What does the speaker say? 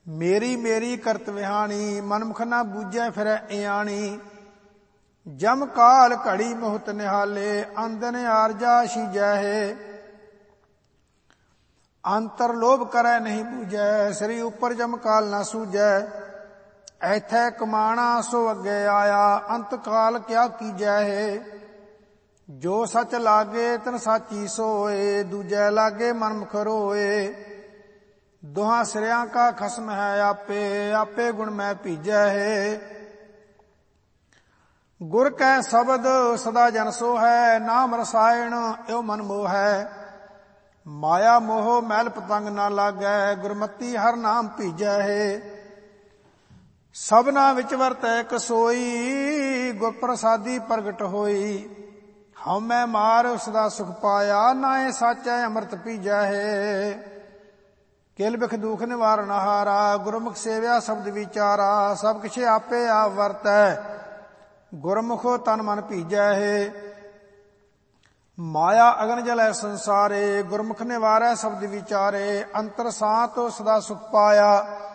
ਮੇਰੀ ਮੇਰੀ ਕਰਤ ਵਿਹਾਣੀ, ਮਨਮੁਖ ਨਾ ਬੂਝੈ ਫਿਰੈ ਇਆਣੀ। ਜਮ ਕਾਲ ਘੜੀ ਮੁਹਤ ਨਿਹਾਲੇ, ਅੰਦਨ ਆਰਜਾ ਸੀਜੈ ਹੈ। ਅੰਤਰ ਲੋਭ ਕਰੈ ਨਹੀਂ ਬੂਝੈ, ਸ੍ਰੀ ਉਪਰ ਜਮ ਕਾਲ ਨਾ ਸੂਝੈ। ਐਥੈ ਕਮਾਣਾ ਸੋ ਅੱਗੇ ਆਇਆ, ਅੰਤ ਕਾਲ ਕਿਆ ਕੀਜੈ ਹੈ। ਜੋ ਸਚ ਲਾਗੇ ਤਨ ਸਾਚੀ ਸੋਏ, ਦੂਜੈ ਲਾਗੇ ਮਨਮੁਖ ਰੋਏ। ਦੋਹਾਂ ਸਿਰਿਆਂ ਕਾ ਖਸਮ ਹੈ ਆਪੇ, ਆਪੇ ਗੁਣ ਮੈਂ ਭੀਜੈ ਹੈ। ਗੁਰ ਕੈ ਸ਼ਬਦ ਸਦਾ ਜਨ ਸੋ ਹੈ, ਨਾਮ ਰਸਾਇਣ ਇਉ ਮਨ ਮੋਹ ਹੈ। ਮਾਇਆ ਮੋਹ ਮੈਲ ਪਤੰਗ ਨਾ ਲਾਗੈ, ਗੁਰਮਤੀ ਹਰ ਨਾਮ ਭੀਜੈ ਹੈ। ਸਭਨਾ ਵਿੱਚ ਵਰਤੈ ਕਸੋਈ, ਗੁਰ ਪ੍ਰਸਾਦੀ ਪ੍ਰਗਟ ਹੋਈ। ਹਉਮੈ ਮਾਰ ਸਦਾ ਸੁਖ ਪਾਇਆ, ਨਾਏ ਸਾਚੈ ਅੰਮ੍ਰਿਤ ਪੀਜੈ ਹੈ। ਕਿਲ ਬਿਖ ਦੁਖ ਨਿਵਾਰਨ ਹਾਰਾ, ਗੁਰਮੁਖ ਸੇਵਿਆ ਸ਼ਬਦ ਵਿਚਾਰਾ। ਸਭ ਕਿਛ ਆਪੇ ਆਪ ਵਰਤੈ, ਗੁਰਮੁਖੋ ਤਨ ਮਨ ਭੀਜੈ ਹੈ। ਮਾਇਆ ਅਗਨ ਜਲੈ ਸੰਸਾਰੇ, ਗੁਰਮੁਖ ਨਿਵਾਰੈ ਸ਼ਬਦ ਵਿਚਾਰੇ। ਅੰਤਰ ਸਾਤ ਸਦਾ ਸੁਖ ਪਾਇਆ,